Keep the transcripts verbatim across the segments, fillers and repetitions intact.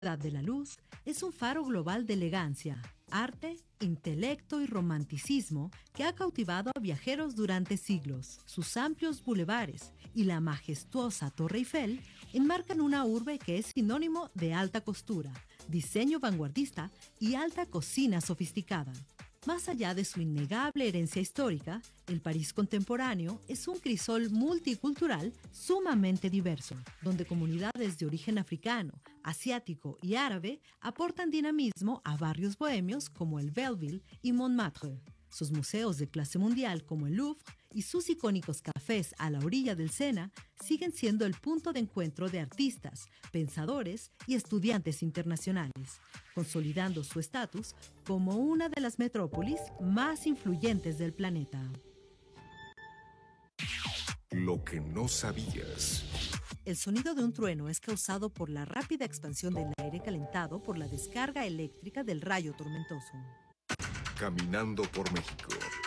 Edad de la Luz es un faro global de elegancia, arte, intelecto y romanticismo que ha cautivado a viajeros durante siglos. Sus amplios bulevares y la majestuosa Torre Eiffel enmarcan una urbe que es sinónimo de alta costura, diseño vanguardista y alta cocina sofisticada. Más allá de su innegable herencia histórica, el París contemporáneo es un crisol multicultural sumamente diverso, donde comunidades de origen africano, asiático y árabe aportan dinamismo a barrios bohemios como el Belleville y Montmartre. Sus museos de clase mundial como el Louvre y sus icónicos cafés a la orilla del Sena siguen siendo el punto de encuentro de artistas, pensadores y estudiantes internacionales, consolidando su estatus como una de las metrópolis más influyentes del planeta. Lo que no sabías. El sonido de un trueno es causado por la rápida expansión del aire calentado por la descarga eléctrica del rayo tormentoso. Caminando por México.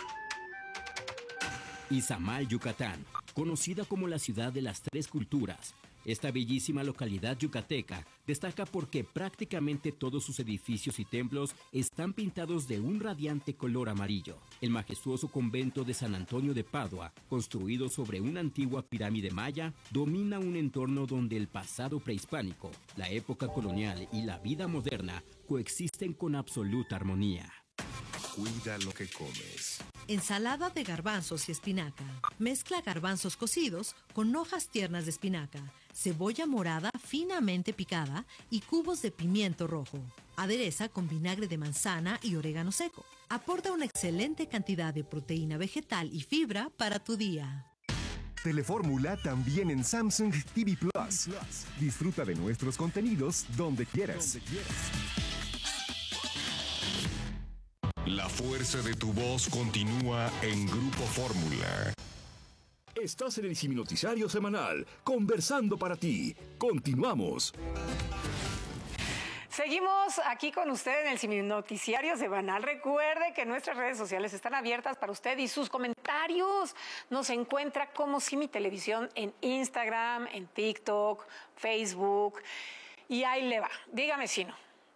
Izamal, Yucatán, conocida como la ciudad de las tres culturas. Esta bellísima localidad yucateca destaca porque prácticamente todos sus edificios y templos están pintados de un radiante color amarillo. El majestuoso convento de San Antonio de Padua, construido sobre una antigua pirámide maya, domina un entorno donde el pasado prehispánico, la época colonial y la vida moderna coexisten con absoluta armonía. Cuida lo que comes. Ensalada de garbanzos y espinaca. Mezcla garbanzos cocidos con hojas tiernas de espinaca, cebolla morada finamente picada y cubos de pimiento rojo. Adereza con vinagre de manzana y orégano seco. Aporta una excelente cantidad de proteína vegetal y fibra para tu día. Telefórmula también en Samsung T V Plus. Disfruta de nuestros contenidos donde quieras. Donde quieras. La fuerza de tu voz continúa en Grupo Fórmula. Estás en el Siminoticiario Semanal, conversando para ti. Continuamos. Seguimos aquí con usted en el Siminoticiario Semanal. Recuerde que nuestras redes sociales están abiertas para usted y sus comentarios. Nos encuentra como Simi Televisión en Instagram, en TikTok, Facebook. Y ahí le va. Dígame si no.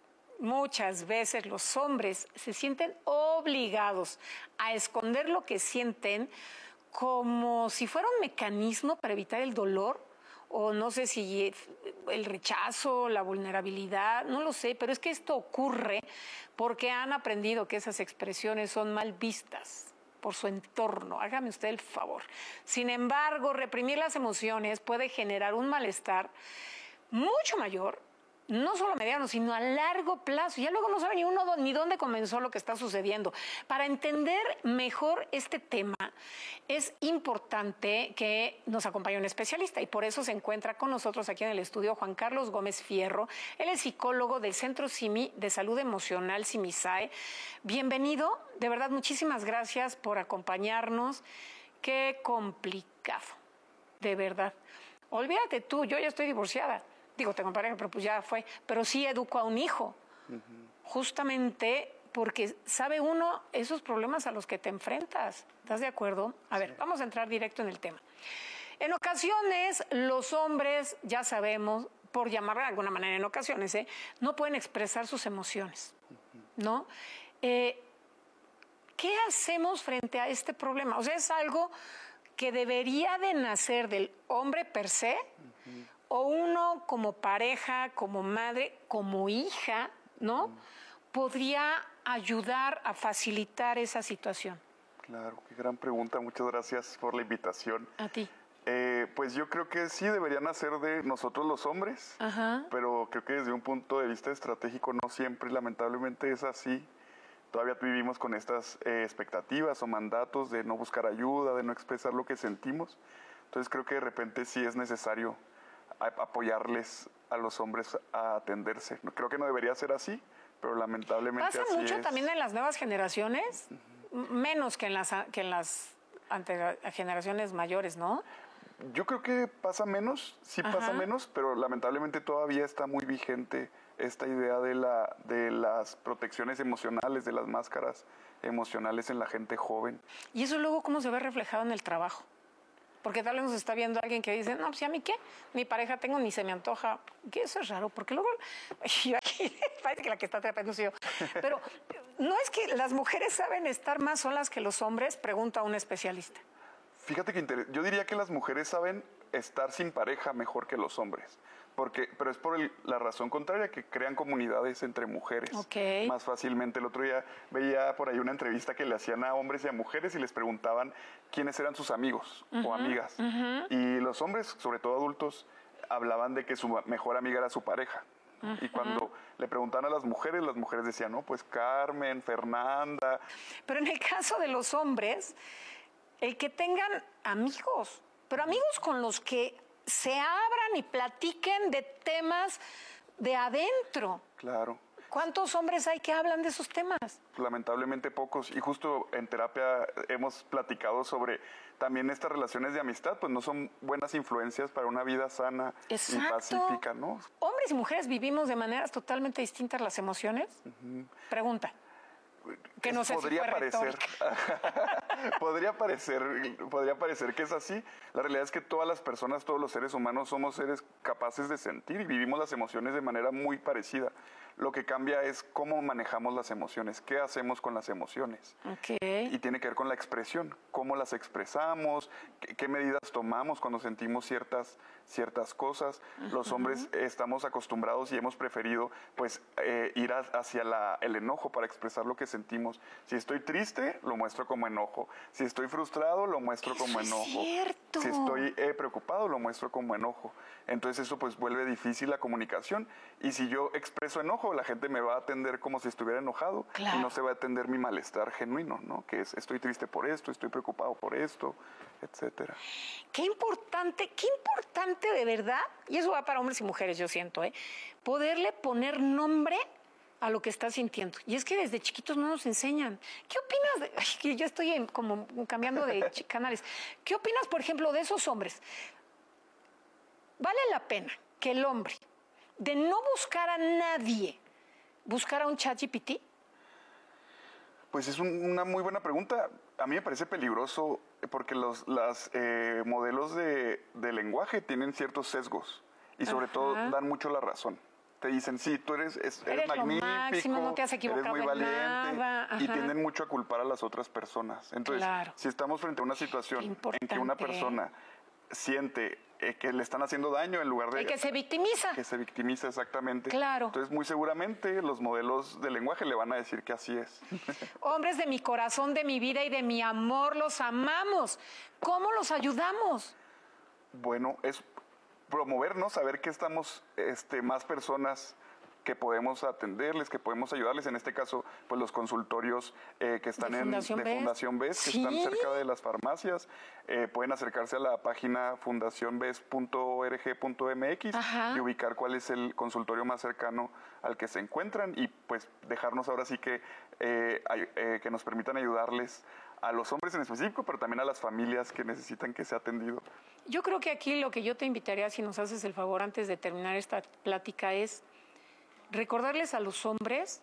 Muchas veces los hombres se sienten obligados a esconder lo que sienten como si fuera un mecanismo para evitar el dolor, o no sé si el rechazo, la vulnerabilidad, no lo sé, pero es que esto ocurre porque han aprendido que esas expresiones son mal vistas por su entorno. Hágame usted el favor. Sin embargo, reprimir las emociones puede generar un malestar mucho mayor, no solo a mediano, sino a largo plazo. Ya luego no sabe ni uno ni dónde comenzó lo que está sucediendo. Para entender mejor este tema, es importante que nos acompañe un especialista, y por eso se encuentra con nosotros aquí en el estudio Juan Carlos Gómez Fierro. Él es psicólogo del Centro Simi de Salud Emocional, Simisae. Bienvenido, de verdad, muchísimas gracias por acompañarnos. Qué complicado, de verdad. Olvídate tú, yo ya estoy divorciada. Digo, tengo pareja, pero pues ya fue. Pero sí educo a un hijo. Uh-huh. Justamente porque sabe uno esos problemas a los que te enfrentas. ¿Estás de acuerdo? A ver, vamos a entrar directo en el tema. En ocasiones, los hombres, ya sabemos, por llamarlo de alguna manera, en ocasiones, ¿eh? no pueden expresar sus emociones, ¿no? Eh, ¿Qué hacemos frente a este problema? O sea, es algo que debería de nacer del hombre per se, uh-huh. o uno como pareja, como madre, como hija, ¿no? Uh-huh. podría ayudar a facilitar esa situación. Claro, qué gran pregunta. Muchas gracias por la invitación. A ti. Eh, pues yo creo que sí deberían hacer de nosotros los hombres, Ajá. pero creo que desde un punto de vista estratégico no siempre, lamentablemente es así. Todavía vivimos con estas eh, expectativas o mandatos de no buscar ayuda, de no expresar lo que sentimos. Entonces creo que de repente sí es necesario apoyarles a los hombres a atenderse. Creo que no debería ser así, pero lamentablemente pasa así mucho es. También en las nuevas generaciones, uh-huh. menos que en las que en las ante generaciones mayores, ¿no? Yo creo que pasa menos, sí Ajá. pasa menos, pero lamentablemente todavía está muy vigente esta idea de la de las protecciones emocionales, de las máscaras emocionales en la gente joven. ¿Y eso luego cómo se ve reflejado en el trabajo? Porque tal vez nos está viendo alguien que dice, no, pues ¿y a mí qué? Ni pareja tengo, ni se me antoja. ¿Qué? Eso es raro, porque luego... Yo aquí parece que la que está atrapando soy yo. Pero ¿no es que las mujeres saben estar más solas que los hombres? Pregunta un especialista. Fíjate que inter... yo diría que las mujeres saben estar sin pareja mejor que los hombres. Porque, pero es por el, la razón contraria, que crean comunidades entre mujeres okay. más fácilmente. El otro día veía por ahí una entrevista que le hacían a hombres y a mujeres y les preguntaban quiénes eran sus amigos uh-huh, o amigas. Uh-huh. Y los hombres, sobre todo adultos, hablaban de que su mejor amiga era su pareja. Uh-huh. Y cuando le preguntaban a las mujeres, las mujeres decían, no, pues Carmen, Fernanda. Pero en el caso de los hombres, el que tengan amigos, pero amigos con los que se abran y platiquen de temas de adentro. Claro. ¿Cuántos hombres hay que hablan de esos temas? Lamentablemente pocos. Y justo en terapia hemos platicado sobre también estas relaciones de amistad, pues no son buenas influencias para una vida sana Exacto. y pacífica, ¿no? Hombres y mujeres vivimos de maneras totalmente distintas las emociones. Uh-huh. Pregunta. Que no sé podría si fue parecer podría parecer podría parecer que es así. La realidad es que todas las personas, todos los seres humanos somos seres capaces de sentir y vivimos las emociones de manera muy parecida. Lo que cambia es cómo manejamos las emociones, qué hacemos con las emociones. Okay. Y tiene que ver con la expresión, cómo las expresamos, qué, qué medidas tomamos cuando sentimos ciertas, ciertas cosas. Uh-huh. Los hombres estamos acostumbrados y hemos preferido pues eh, ir a, hacia la, el enojo para expresar lo que sentimos. Si estoy triste, lo muestro como enojo. Si estoy frustrado, lo muestro eso como enojo. Es cierto. Si estoy eh, preocupado, lo muestro como enojo. Entonces eso pues vuelve difícil la comunicación. Y si yo expreso enojo, la gente me va a atender como si estuviera enojado. Claro. Y no se va a atender mi malestar genuino, ¿no? Que es, estoy triste por esto, estoy preocupado por esto, etcétera. Qué importante, qué importante de verdad, y eso va para hombres y mujeres, yo siento, ¿eh? Poderle poner nombre a lo que estás sintiendo. Y es que desde chiquitos no nos enseñan. ¿Qué opinas de...? Ay, que yo estoy en, como cambiando de canales. ¿Qué opinas, por ejemplo, de esos hombres? ¿Vale la pena que el hombre, de no buscar a nadie, buscar a un ChatGPT? Pues es un, una muy buena pregunta. A mí me parece peligroso porque los las, eh, modelos de, de lenguaje tienen ciertos sesgos y sobre Ajá. todo dan mucho la razón. Te dicen, sí, tú eres, es, eres, eres magnífico, máximo, no te has equivocado eres muy valiente, nada. y tienden mucho a culpar a las otras personas. Entonces, claro. si estamos frente a una situación Importante. en que una persona siente eh, que le están haciendo daño en lugar de... Y que se victimiza. Que se victimiza, exactamente. Claro. Entonces, muy seguramente los modelos de lenguaje le van a decir que así es. Hombres de mi corazón, de mi vida y de mi amor, los amamos. ¿Cómo los ayudamos? Bueno, es promovernos, saber que estamos este, más personas que podemos atenderles, que podemos ayudarles. En este caso, pues los consultorios eh, que están de en Fundación de Fundación B E S, ¿Sí? que están cerca de las farmacias, eh, pueden acercarse a la página fundación b e s punto org punto m x Ajá. y ubicar cuál es el consultorio más cercano al que se encuentran y pues dejarnos ahora sí que, eh, eh, que nos permitan ayudarles a los hombres en específico, pero también a las familias que necesitan que sea atendido. Yo creo que aquí lo que yo te invitaría, si nos haces el favor antes de terminar esta plática, es recordarles a los hombres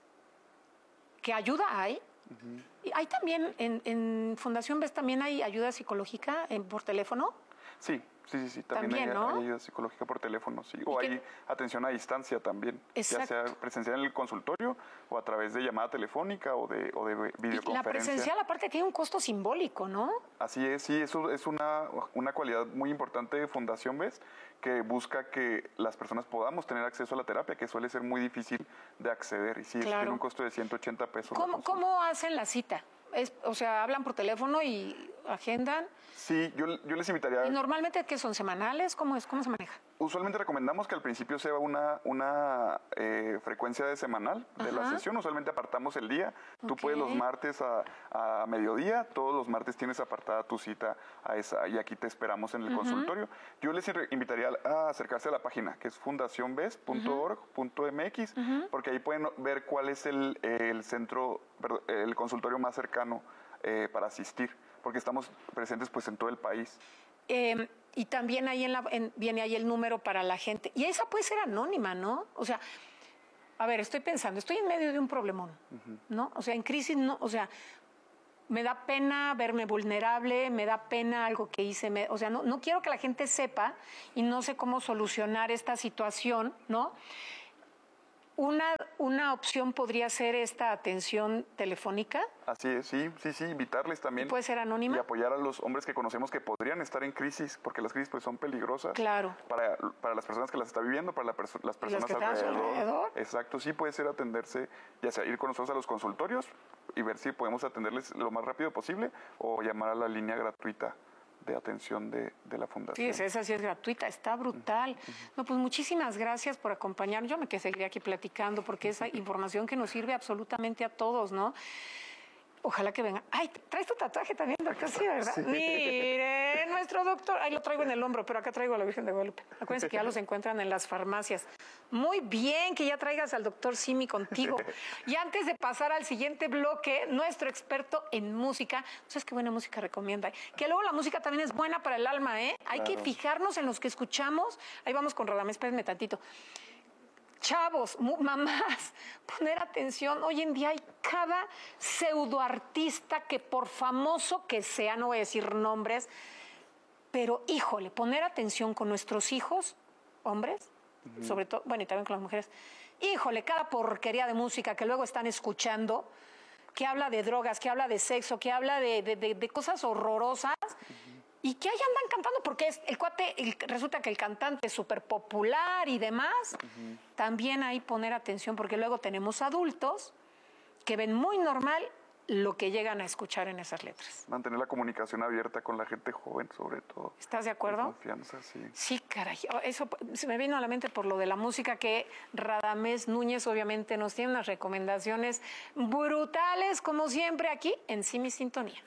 que ayuda hay. Uh-huh. Y hay también, en, en Fundación B E S también hay ayuda psicológica en, por teléfono. Sí, sí, sí, sí. También, también hay, ¿no? hay ayuda psicológica por teléfono, sí. O hay atención a distancia también. Exacto. Ya sea presencial en el consultorio o a través de llamada telefónica o de, o de videoconferencia. Y la presencial, aparte, tiene un costo simbólico, ¿no? Así es, sí. Eso es una, una cualidad muy importante de Fundación B E S, que busca que las personas podamos tener acceso a la terapia, que suele ser muy difícil de acceder. Y sí, claro. Tiene un costo de ciento ochenta pesos. ¿Cómo, ¿cómo hacen la cita? Es, o sea, hablan por teléfono y agendan. Sí, yo, yo les invitaría... ¿Y normalmente qué son? ¿Semanales? ¿Cómo es? ¿Cómo se maneja? Usualmente recomendamos que al principio sea una, una eh, frecuencia de semanal de Ajá. la sesión. Usualmente apartamos el día. Okay. Tú puedes los martes a, a mediodía. Todos los martes tienes apartada tu cita a esa y aquí te esperamos en el uh-huh. consultorio. Yo les invitaría a acercarse a la página que es fundación b e s punto org punto m x uh-huh. porque ahí pueden ver cuál es el, el centro, perdón, el consultorio más cercano eh, para asistir, porque estamos presentes pues en todo el país. Eh, y también ahí en la, en, viene ahí el número para la gente. Y esa puede ser anónima, ¿no? O sea, a ver, estoy pensando, estoy en medio de un problemón, uh-huh. ¿no? O sea, en crisis, no, o sea, me da pena verme vulnerable, me da pena algo que hice, me, o sea, no, no quiero que la gente sepa y no sé cómo solucionar esta situación, ¿no? Una, una opción podría ser esta atención telefónica. Así es, sí, sí, sí, invitarles también. ¿Puede ser anónima? Y apoyar a los hombres que conocemos que podrían estar en crisis, porque las crisis pues son peligrosas. Claro. Para, para las personas que las están viviendo, para la perso las personas que alrededor. alrededor. Exacto, sí puede ser atenderse, ya sea ir con nosotros a los consultorios y ver si podemos atenderles lo más rápido posible o llamar a la línea gratuita de atención de, de la fundación. Sí, esa sí es gratuita, está brutal. Uh-huh. No, pues muchísimas gracias por acompañarnos. Yo me quedé seguiría aquí platicando porque esa información que nos sirve absolutamente a todos, ¿no? Ojalá que venga. Ay, traes tu tatuaje también, doctor, sí, ¿verdad? Sí. Mire, nuestro doctor, ahí lo traigo en el hombro, pero acá traigo a la Virgen de Guadalupe. Acuérdense que ya los encuentran en las farmacias. Muy bien que ya traigas al doctor Simi contigo. Y antes de pasar al siguiente bloque, nuestro experto en música, ¿sabes qué buena música recomienda? Que luego la música también es buena para el alma, ¿eh? Hay claro. que fijarnos en los que escuchamos. Ahí vamos con Radamés, espérenme tantito. Chavos, mamás, poner atención. Hoy en día hay cada pseudoartista que por famoso que sea, no voy a decir nombres, pero híjole, poner atención con nuestros hijos, hombres, uh-huh. sobre todo, bueno, y también con las mujeres. Híjole, cada porquería de música que luego están escuchando, que habla de drogas, que habla de sexo, que habla de, de, de, de cosas horrorosas. Uh-huh. Y que ahí andan cantando, porque es, el cuate, el, resulta que el cantante es súper popular y demás. Uh-huh. También ahí poner atención, porque luego tenemos adultos que ven muy normal lo que llegan a escuchar en esas letras. Mantener la comunicación abierta con la gente joven, sobre todo. ¿Estás de acuerdo? De confianza, sí. Sí, caray. Eso se me vino a la mente por lo de la música, que Radamés Núñez obviamente nos tiene unas recomendaciones brutales, como siempre, aquí en Sí Mi Sintonía.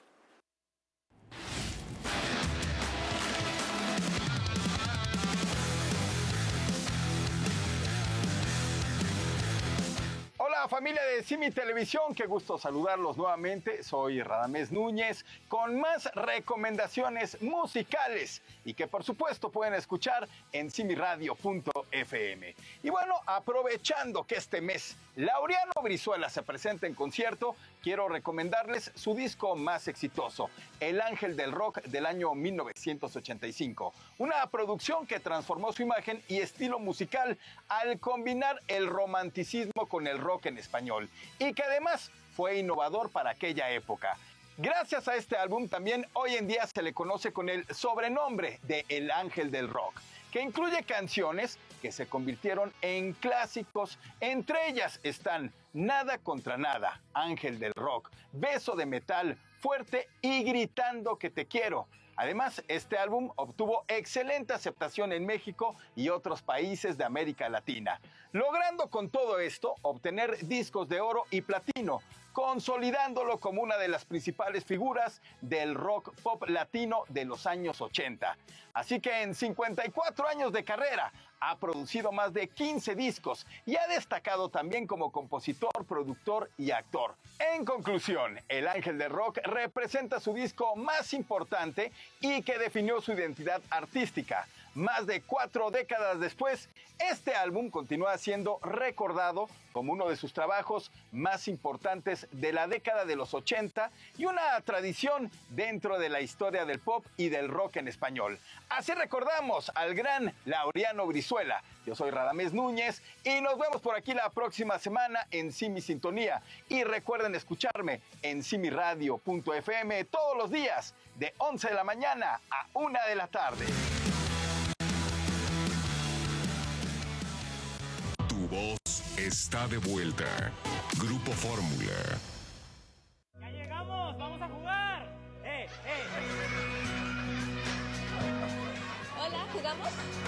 Hola familia de Sí Mi Televisión, qué gusto saludarlos nuevamente. Soy Radamés Núñez con más recomendaciones musicales y que por supuesto pueden escuchar en sí mi radio punto efe eme. Y bueno, aprovechando que este mes Laureano Brizuela se presenta en concierto, quiero recomendarles su disco más exitoso, El Ángel del Rock, del año mil novecientos ochenta y cinco. Una producción que transformó su imagen y estilo musical al combinar el romanticismo con el rock en español y que además fue innovador para aquella época. Gracias a este álbum también hoy en día se le conoce con el sobrenombre de El Ángel del Rock, que incluye canciones que se convirtieron en clásicos. Entre ellas están Nada contra Nada, Ángel del Rock, Beso de Metal, Fuerte y Gritando que te quiero. Además, este álbum obtuvo excelente aceptación en México y otros países de América Latina, logrando con todo esto obtener discos de oro y platino, consolidándolo como una de las principales figuras del rock pop latino de los años ochenta. Así que en cincuenta y cuatro años de carrera ha producido más de quince discos y ha destacado también como compositor, productor y actor. En conclusión, El Ángel del Rock representa su disco más importante y que definió su identidad artística. Más de cuatro décadas después, este álbum continúa siendo recordado como uno de sus trabajos más importantes de la década de los ochenta y una tradición dentro de la historia del pop y del rock en español. Así recordamos al gran Laureano Brizuela. Yo soy Radamés Núñez y nos vemos por aquí la próxima semana en Sí Mi Sintonía. Y recuerden escucharme en sí mi radio punto efe eme todos los días de once de la mañana a una de la tarde. Tu voz está de vuelta. Grupo Fórmula. ¡Ya llegamos! ¡Vamos a jugar! ¡Eh, eh! Hola, ¿jugamos?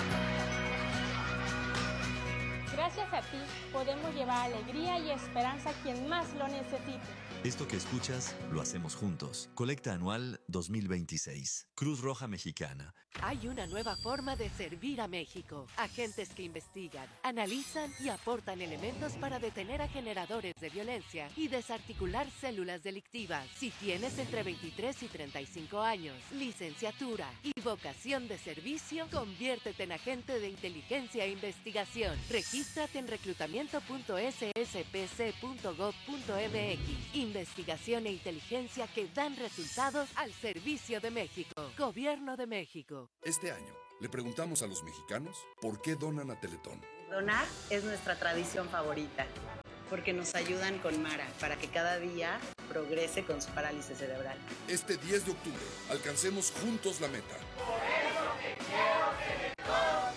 Gracias a ti podemos llevar alegría y esperanza a quien más lo necesite. Esto que escuchas lo hacemos juntos. Colecta anual dos mil veintiséis. Cruz Roja Mexicana. Hay una nueva forma de servir a México. Agentes que investigan, analizan y aportan elementos para detener a generadores de violencia y desarticular células delictivas. Si tienes entre veintitrés y treinta y cinco años, licenciatura y vocación de servicio, conviértete en agente de inteligencia e investigación. Regístrate en reclutamiento punto s s p c punto gov punto m x. Investigación e inteligencia que dan resultados al servicio de México. Gobierno de México. Este año le preguntamos a los mexicanos por qué donan a Teletón. Donar es nuestra tradición favorita, porque nos ayudan con Mara para que cada día progrese con su parálisis cerebral. Este diez de octubre, alcancemos juntos la meta. Por eso te quiero Teletón.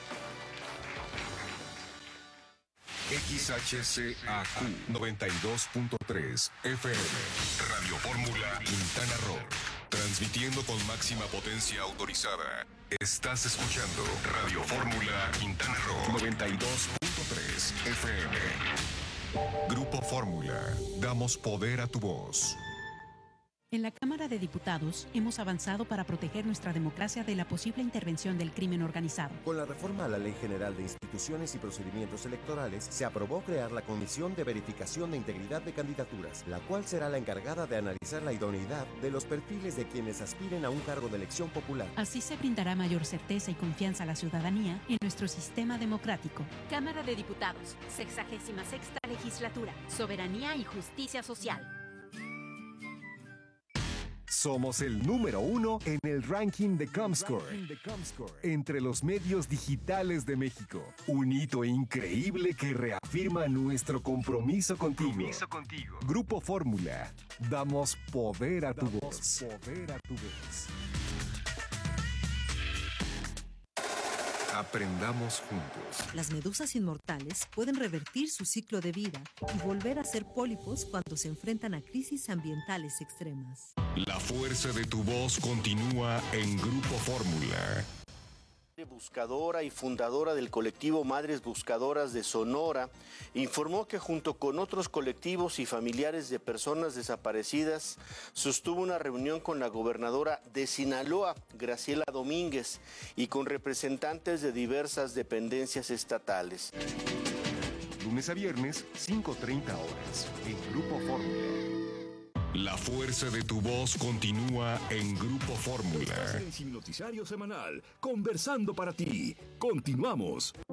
X H C A Q noventa y dos punto tres F M, Radio Fórmula Quintana Roo. Transmitiendo con máxima potencia autorizada. Estás escuchando Radio Fórmula Quintana Roo noventa y dos punto tres F M. Grupo Fórmula. Damos poder a tu voz. En la Cámara de Diputados hemos avanzado para proteger nuestra democracia de la posible intervención del crimen organizado. Con la reforma a la Ley General de Instituciones y Procedimientos Electorales, se aprobó crear la Comisión de Verificación de Integridad de Candidaturas, la cual será la encargada de analizar la idoneidad de los perfiles de quienes aspiren a un cargo de elección popular. Así se brindará mayor certeza y confianza a la ciudadanía en nuestro sistema democrático. Cámara de Diputados, sexagésima sexta legislatura, Soberanía y Justicia Social. Somos el número uno en el ranking de Comscore, entre los medios digitales de México. Un hito increíble que reafirma nuestro compromiso contigo. Compromiso contigo. Grupo Fórmula. Damos poder a tu voz. Poder a tu voz. Aprendamos juntos. Las medusas inmortales pueden revertir su ciclo de vida y volver a ser pólipos cuando se enfrentan a crisis ambientales extremas. La fuerza de tu voz continúa en Grupo Fórmula. Buscadora y fundadora del colectivo Madres Buscadoras de Sonora, informó que junto con otros colectivos y familiares de personas desaparecidas, sostuvo una reunión con la gobernadora de Sinaloa, Graciela Domínguez, y con representantes de diversas dependencias estatales. Lunes a viernes, cinco treinta horas, en Grupo Fórmula. La fuerza de tu voz continúa en Grupo Fórmula. Estás en el Noticiario Semanal, conversando para ti. Continuamos.